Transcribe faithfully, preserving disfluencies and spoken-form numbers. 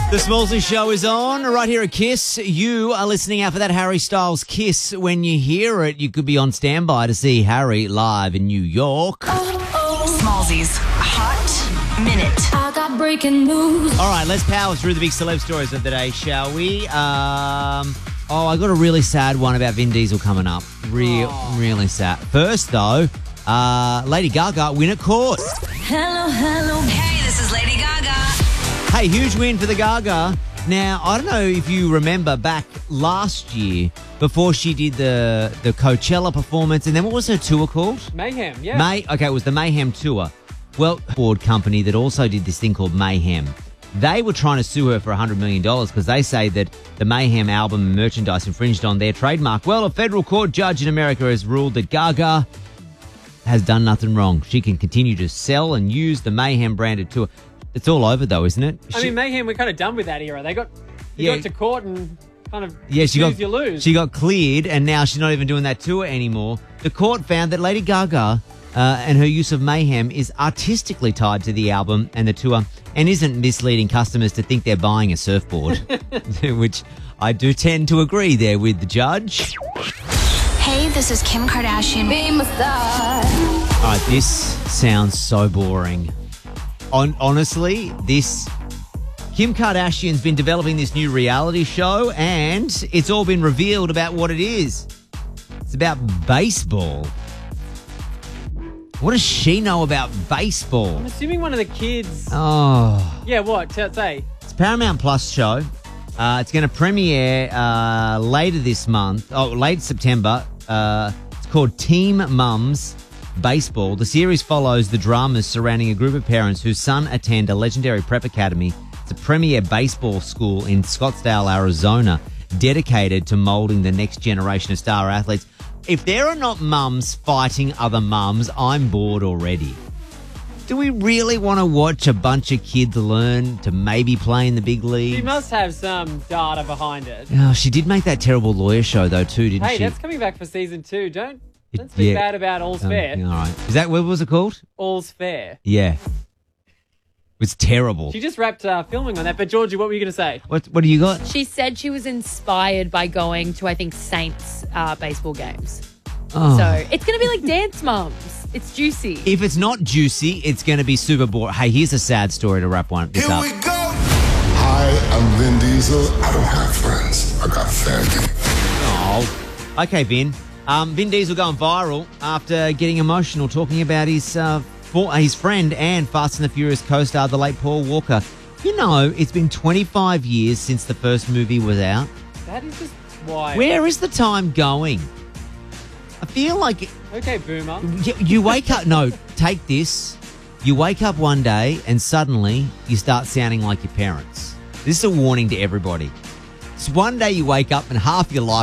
The Smallsy Show is on right here at Kiss. You are listening out for that Harry Styles Kiss. When you hear it, you could be on standby to see Harry live in New York. Oh, oh. Smallsy's Hot Minute. I got breaking news. All right, let's power through the big celeb stories of the day, shall we? Um, oh, I got a really sad one about Vin Diesel coming up. Real, oh. really sad. First, though, uh, Lady Gaga win at court. Hello, hello. Hey, this is Lady Gaga. Hey, huge win for the Gaga. Now, I don't know if you remember back last year before she did the, the Coachella performance, and then what was her tour called? Mayhem, yeah. May. Okay, it was the Mayhem Tour. Well, a board company that also did this thing called Mayhem. They were trying to sue her for one hundred million dollars because they say that the Mayhem album and merchandise infringed on their trademark. Well, a federal court judge in America has ruled that Gaga has done nothing wrong. She can continue to sell and use the Mayhem branded tour. It's all over, though, isn't it? I she, mean, Mayhem, we're kind of done with that era. They got they Yeah. got to court and kind of yeah, she lose, got you lose. she got cleared, and now she's not even doing that tour anymore. The court found that Lady Gaga uh, and her use of Mayhem is artistically tied to the album and the tour, and isn't misleading customers to think they're buying a surfboard, which I do tend to agree there with the judge. Hey, this is Kim Kardashian. Be my star. All right, this sounds so boring. On honestly, this Kim Kardashian's been developing this new reality show, and it's all been revealed about what it is. It's about baseball. What does she know about baseball? I'm assuming one of the kids. Oh, Yeah, what? Tell say. it's a Paramount Plus show. Uh, it's going to premiere uh, later this month. Oh, late September. Uh, it's called Team Mums Baseball. The series follows the dramas surrounding a group of parents whose son attend a legendary prep academy. It's a premier baseball school in Scottsdale, Arizona, dedicated to molding the next generation of star athletes. If there are not mums fighting other mums, I'm bored already. Do we really want to watch a bunch of kids learn to maybe play in the big leagues? She must have some data behind it. Oh, she did make that terrible lawyer show, though, too, didn't Hey, she? that's coming back for season two. Don't It- don't speak yeah. bad about All's Oh, Fair. yeah, all right. Is that, what was it called? All's Fair. Yeah. It was terrible. She just wrapped uh, filming on that. But Georgie, what were you going to say? What, what do you got? She said she was inspired by going to, I think, Saints uh, baseball games. Oh. So it's going to be like Dance Moms. It's juicy. If it's not juicy, it's going to be super boring. Hey, here's a sad story to wrap one this Here up. we go. Hi, I'm Vin Diesel. I don't have friends. I got family. Oh. Okay, Vin. Um, Vin Diesel going viral after getting emotional talking about his uh, for, his friend and Fast and the Furious co-star, the late Paul Walker. You know, it's been twenty-five years since the first movie was out. That is just wild. Where is the time going? I feel like Okay, Boomer. you, you wake up. No, take this. You wake up one day and suddenly you start sounding like your parents. This is a warning to everybody. It's one day you wake up and half your life